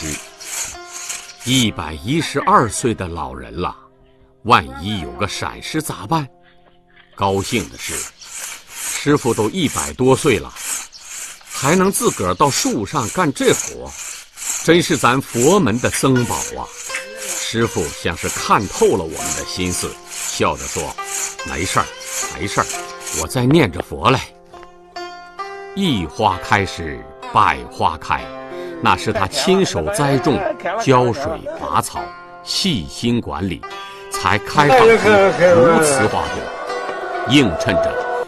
知。112岁的老人了，万一有个闪失咋办？高兴的是，师傅都100多岁了，还能自个儿到树上干这活，真是咱佛门的僧宝啊！师傅像是看透了我们的心思，笑着说：“没事儿，没事儿，我在念着佛嘞。”一花开时百花开，那是他亲手栽种、浇水、拔草、细心管理，才开放出如此花朵，映衬着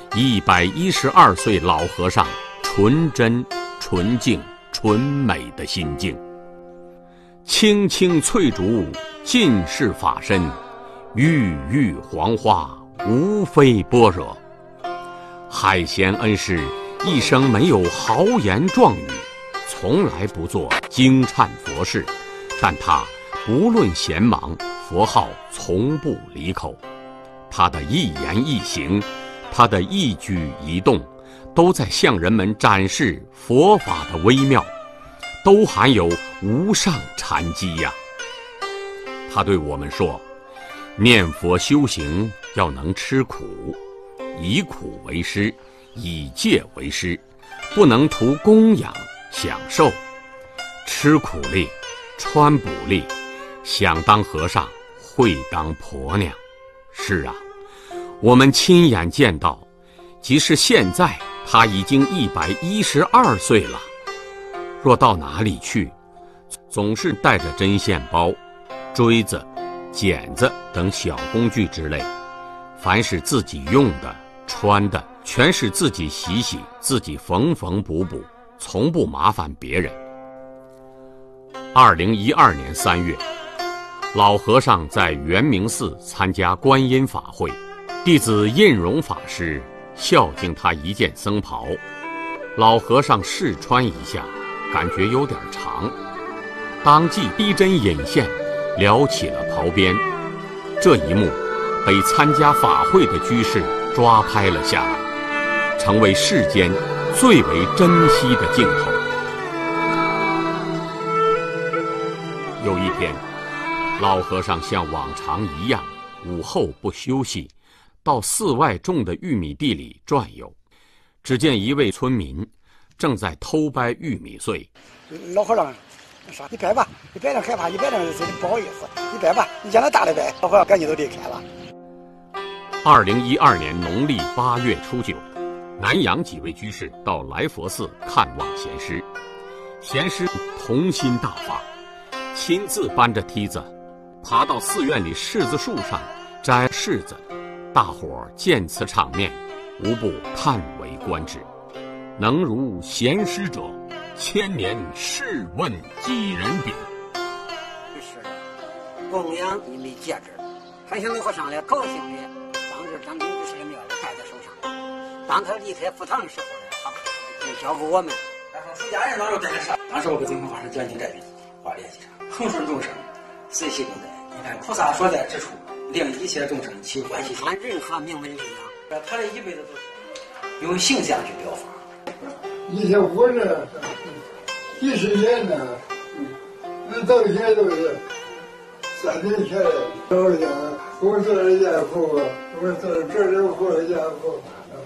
112岁老和尚纯真、纯净、纯美的心境。青青翠竹尽是法身，郁郁黄花无非般若。海贤恩师一生没有豪言壮语，从来不做惊颤佛事，但他不论闲忙，佛号从不离口。他的一言一行，他的一举一动，都在向人们展示佛法的微妙，都含有无上禅机呀。他对我们说，念佛修行要能吃苦，以苦为师，以戒为师，不能图供养享受，吃苦力，穿补力，想当和尚会当婆娘。是啊，我们亲眼见到，即使现在他已经112岁了，若到哪里去，总是带着针线包、锥子、剪子等小工具之类，凡是自己用的、穿的，全是自己洗洗，自己缝缝补补，从不麻烦别人。2012年3月，老和尚在圆明寺参加观音法会，弟子印荣法师孝敬他一件僧袍，老和尚试穿一下，感觉有点长，当即逼针引线，撩起了袍边。这一幕被参加法会的居士抓拍了下来，成为世间最为珍惜的镜头。有一天，老和尚像往常一样，午后不休息，到寺外种的玉米地里转悠。只见一位村民正在偷掰玉米穗。 老和尚说：“你掰吧，你掰着害怕，你掰着不好意思，你掰吧，你让他大的掰。”老和尚赶紧都离开了。 2012年农历8月初9，南阳几位居士到来佛寺看望贤师，贤师童心大发，亲自搬着梯子爬到寺院里柿子树上摘柿子。大伙儿见此场面，无不叹为观止。能如贤师者，千年试问几人比？ 是的，供养你没戒指，还想老和尚来高兴的，当着张金居士的面戴在手上。当他离开佛堂的时候呢，他就交给我们。 出家人哪有这个事？当时我给净空法师讲经这边话联系上，恒顺众生，随喜共在。你看菩萨所在之处，令一切众生起欢喜心。 按任何名闻利养， 他这一辈子都是用形象去表法。 以前活着几十年呢，那到现在都是3年前到家，我做了家父，我做这活家父，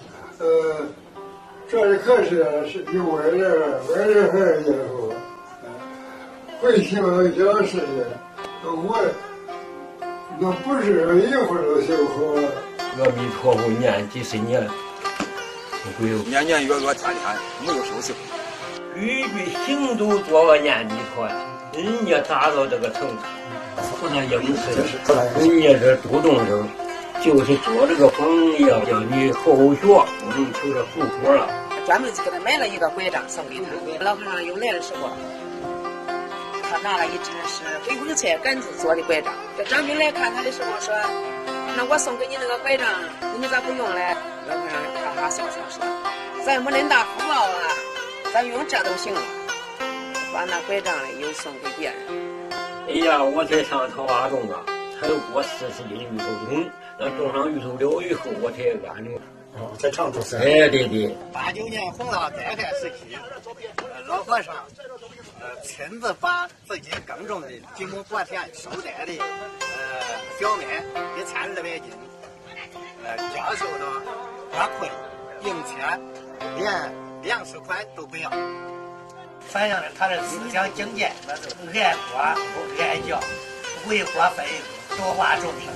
这可是有我这还是家父，会修小事情，我那不是一会儿都修好。 阿弥陀佛念几十年。 年年月月天天没有休息， 句句行都做个念弥陀呀，人家达到这个程度，不能应试，人家这主动者就是做这个榜样，叫你后学，不能求着后果了。 专门给他买了一个拐杖送给他。老和尚又来的时候，他拿了一只是回光菜杆子做的拐杖。这张兵来看他的时候说：“那我送给你那个拐杖，你咋不用嘞？”老和尚哈哈笑笑说：“咱没恁大福报啊，咱用这都行了。”把那拐杖嘞又送给别人。 哎呀，我才上桃花种啊，才有过40斤芋头种，那种上芋头了以后，我才安住。 在常住山。 哎，对对。 89年洪涝灾害时期，老和尚亲自把自己耕种的几亩薄田收摘的小麦1200斤，交收到花困、营切，连粮食款都不要。 反映了他的思想境界，那就爱国不爱教，为国分忧，多化众生。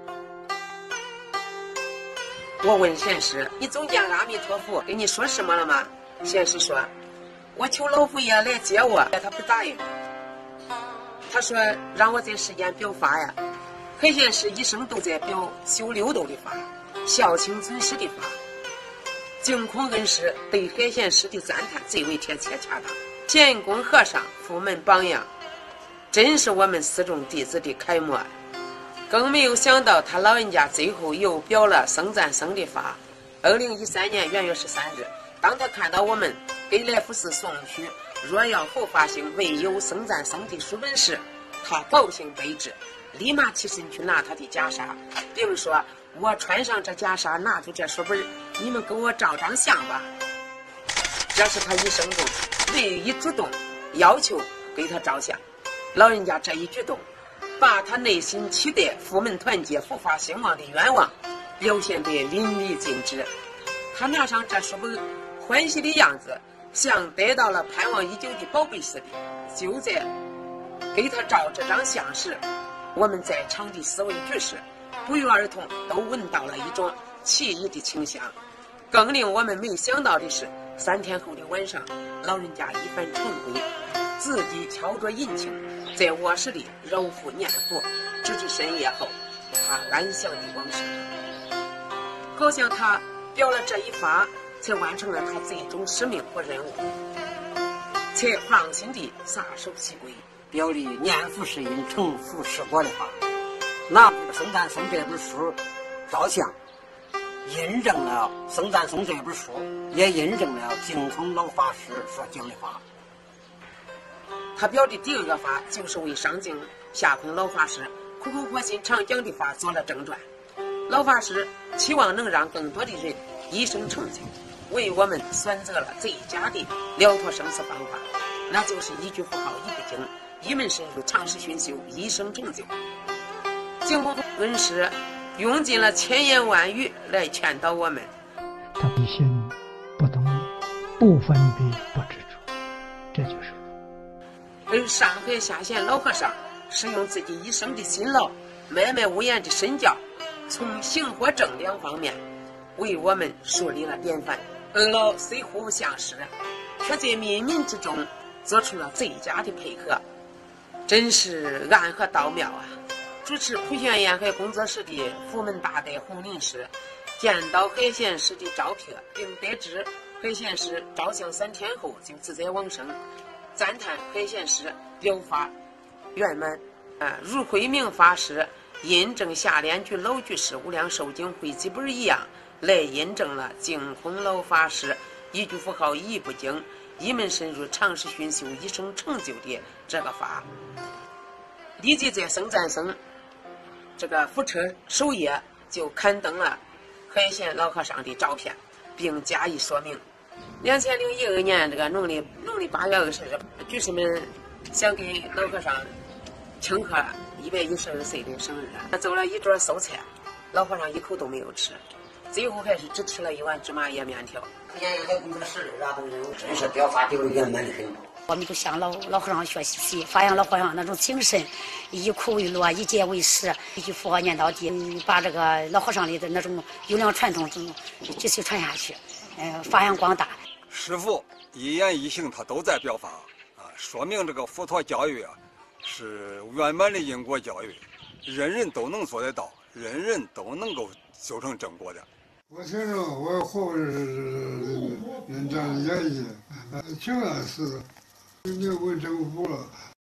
我问贤师：“你总见阿弥陀佛跟你说什么了吗？”贤师说：“我求老佛爷来接我，他不答应。他说让我在世间表法呀。海贤师一生都在表修六度的法，孝亲尊师的法。净空恩师对海贤师的赞叹最为贴切恰当。贤公和尚佛门榜样，真是我们四众弟子的楷模。更没有想到他老人家最后又表了僧赞僧的法。2013年元月13日，当他看到我们给来福寺送去若要后发行未有僧赞僧的书本时，他高兴悲之，立马起身去拿他的袈裟，并说：“我穿上这袈裟，拿出这书本，你们跟我照张相吧。”这是他一生中唯一主动要求给他照相。老人家这一举动，把他内心期待佛门团结、佛法兴旺的愿望表现得淋漓尽致。他拿上这书本，欢喜的样子像得到了盼望已久的宝贝似的。就在给他照这张相时，我们在场的四位居士不约而同都闻到了一种奇异的清香。更令我们没想到的是，3天后的晚上，老人家一番晨归，自己敲着银磬，在卧室里揉腹念佛，直至深夜后，他安详地往生。好像他表了这一法，才完成了他最终使命和任务，才放心地撒手西归， 表里念佛是因，成佛是果的法。拿僧赞僧这本书照相，印证了僧赞僧这本书，也印证了净空老法师所讲的法。 他表的第二个法，就是为上净下空老法师苦口婆心常讲的法做了正传。老法师期望能让更多的人一生成就，为我们选择了最佳的了脱生死方法，那就是一句佛号一不精，一门深入，长时熏修，一生成就。净空恩师用尽了千言万语来劝导我们。 他不信不懂，不分别不执着，这就是而上海下县老和尚是用自己一生的辛劳，脉脉无言的身教，从行和正两方面为我们树立了典范。二老虽互不相识，却在冥冥之中做出了最佳的配合，真是暗合道妙啊！主持普贤沿海工作室的佛门大德洪林师见到海贤师的照片，并得知海贤师照相3天后就自在往生，赞叹海贤师表法圆满，如慧明法师印证下联居老居士无量寿经汇集本一样，来印证了净空老法师一句佛号一不精，一门深入，长时熏修，一生成就的这个法。立即在僧赞僧这个福车首页就刊登了海贤老和尚的照片，并加以说明。2012年这个农历8月20日，居士们想给老和尚庆贺112岁的生日，他做了一桌素菜，老和尚一口都没有吃，最后还是只吃了一碗芝麻叶面条。 沿海工作室真是表法表圆满的很。 我们就向老和尚学习，发扬老和尚那种精神，以苦为乐，以戒为师，一句佛号念到底，把这个老和尚的那种优良传统继续传下去，发扬光大。 师父一言一行他都在表法啊，说明这个佛陀教育啊是圆满的因果教育，人人都能做得到，人人都能够修成正果的。 我听着我后边是人这样演绎，挺安是你问政府了，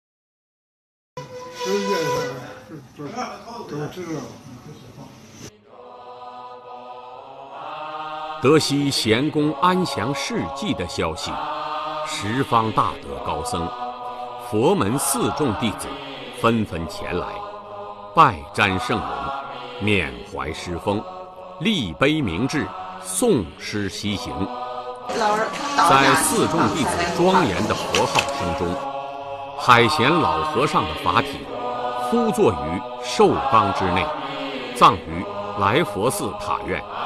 世界上都知道。 得悉贤公安详事迹的消息，十方大德高僧、佛门4众弟子纷纷前来，拜瞻圣容，缅怀师风，立碑铭志， 诵诗西行。在四众弟子庄严的佛号声中，海贤老和尚的法体呼坐于寿冈之内，葬于来佛寺塔院。